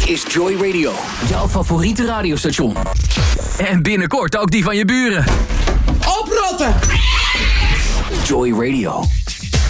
is Joy Radio. Jouw favoriete radiostation. En binnenkort ook die van je buren. Oprotten! Joy Radio.